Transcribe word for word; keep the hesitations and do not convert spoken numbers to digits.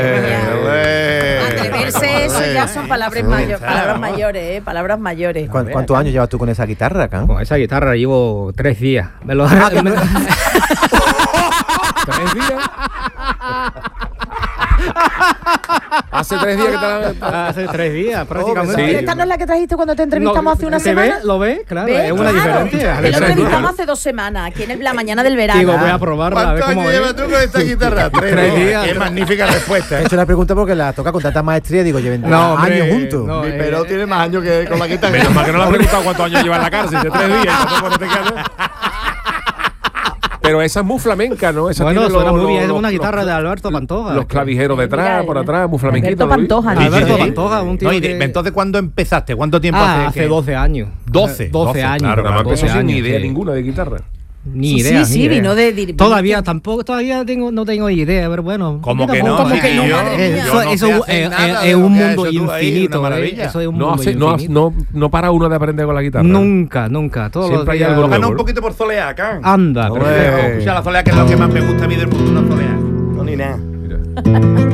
Atreverse, eso ya son palabras, mayor, palabras mayores, ¿eh? Palabras mayores. ¿Cuántos años llevas tú con esa guitarra, Can? Con esa guitarra llevo tres días. Me lo... ¿Tres días? Hace tres días que te la... Hace tres días, prácticamente. Sí. ¿Esta no es la que trajiste cuando te entrevistamos no, hace una ¿se semana? Ve? ¿Lo ves? Claro, ¿Ves? es una Claro. diferencia. Te lo entrevistamos hace dos semanas, aquí en el, la mañana del verano. Digo, voy a probarla, a ver cómo ¿Cuántos años llevas tú con esta guitarra? Tres, Tres días. días. Qué magnífica respuesta. He hecho la pregunta porque la toca con tanta maestría, digo, lleven No, hombre, años juntos. no, Mi eh, pero tiene más años que con la guitarra. Menos mal que no le has preguntado cuántos años lleva en la cárcel, de tres días. Tampoco no te quedas. Pero esa es muy flamenca, ¿no? Esa bueno, tiene suena los- muy bien, es los- una guitarra los- de Alberto Pantoja. Los clavijeros detrás, Mira, por atrás, muy flamenquito. Alberto ¿lo vi? Pantoja, ¿no? Alberto Sí, sí. Pantoja, un tío No, y de- que... entonces, ¿cuándo empezaste? ¿Cuánto tiempo Ah, hace? hace que- doce años. doce, doce doce, años. Claro, nada más empezó doce sin ni años, idea sí. ninguna de guitarra. Ni Sí, idea. sí, ni sí, idea. vino de- de- Todavía tampoco, todavía tengo, no tengo idea, pero bueno. ¿Cómo yo que tampoco- no? ¿Cómo que no, chiquillo? madre mía? Eso, Yo no eso sé es- hacer es- nada es de lo un que has mundo hecho tú ahí, infinito. una ¿eh? maravilla. Eso es un No, mundo hace, no, infinito. no, no para uno de aprender con la guitarra. Nunca, nunca. Todos Siempre los hay días. algo Gana nuevo. un poquito por soleá, Can. Anda, Hombre. perfecto. Escucha la soleá, que es lo que más me gusta a mí del mundo, una soleá. No, ni nada. Mira.